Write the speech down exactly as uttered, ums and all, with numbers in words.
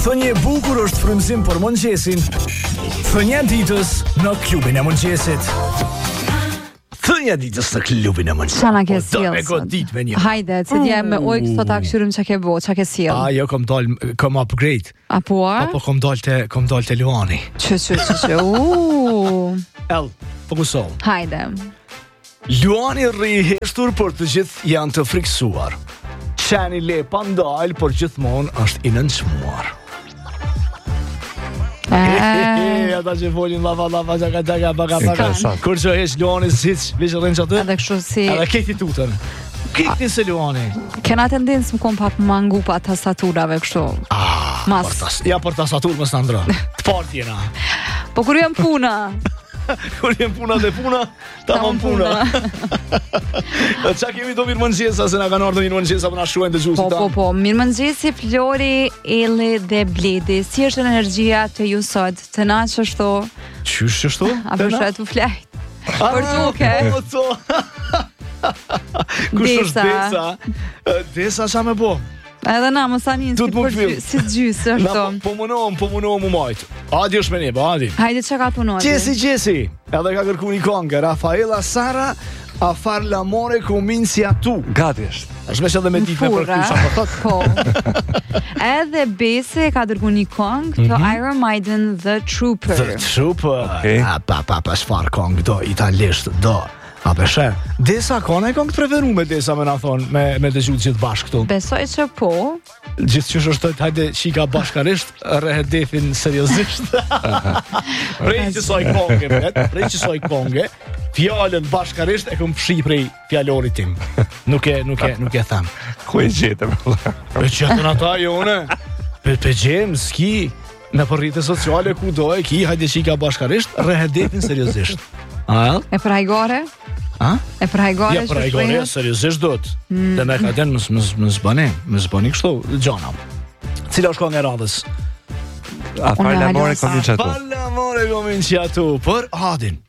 Thënie e bukur është frymëzim për mëngjesin. Thënia e ditës në klubin e mëngjesit. Thënia e ditës në klubin e mëngjesit. Qa na ke Do sjellë me sot? godit me një. Hajde, se dje me oj këto ta këshyrim qa ke bo, qa ke sjellë. A, jo, kom dal, kom upgrade. Apo? Apo kom dal te, kom dal te Luani. Që, që, që, që, uuu. El, fokusohu. Hajde. Luani rri i heshtur, por të gjithë janë të friksuar. Qeni le pa ndal, por gjithmonë është i nënçmuar. E, Ata që folin lava lava çaka çaka baka baka. S'kan. Kur që hesh Luani siç, veç rrin çatë. edhe kështu si, Edhe keti tutën. Keti se Luani. kena tendencë më kom pak mangu pa tastaturave kështu. Ah, Mas. për tas, ja për tastaturë mos na ndro. Të partë jena. Po kur jam puna, Kur jem puna dhe puna, tamam puna. Qa kemi do mirë mëngjesa, se na kanë ardhur mirë mëngjesa për na shuajnë të gjusit po, po, tanë. po, mirë mëngjesi, Flori, Eli dhe Bledi. Si është energjia të ju sot? Të na që shto? Qysh që shto? A përshë të flajt? Për tuke. Po, to. Kush është Desa. Desa? Desa qa me bo? Edhe na, më sanin, si Tut më për kthim. gjy- si gjysë Na është. po, po munohem, po munohem u majt. Adi është me ne, po adi. Hajde që ka punoj. Gjesi, Gjesi. Edhe ka kërku një kongë, Rafaela Sara, a far l'amore comincia tu. Gati është. është me që edhe me ditë me për kusha, po thot. Po. Edhe Besi ka dërgu një kongë të Iron Maiden The Trooper. The Trooper. Okej. A, pa, pa, pa, shfar kongë do, italisht, do. A peshe, Desa ka në kongë të preferu me Desa me na thonë, me, me të gjutë gjithë bashkë këtu. Besoj që po. Gjithë që është të hajde qika bashkarisht, rrehet defin seriozisht. Prej që soj konge, vet, prej që soj konge, fjallën bashkarisht e këm fshi prej fjallorit tim. Nuk e, nuk e, nuk e tham. Ku e gjetëm? Pe qëtën ata jone, pe, pe gjem, s'ki, në për rrite sociale ku do e ki, hajde qika bashkarisht, rrehet defin seriozisht. A, E për hajgore? a? E për hajgore Ja, që për e gore, shprehet? seriozisht do të. Dhe me ka den, mës, mës, mës bani, mës bani kështu, gjana. Cila është kongë e radhës? A Unë fal e l'amore Alosa. comincia tu. Palla amore comincia tu, për Adin.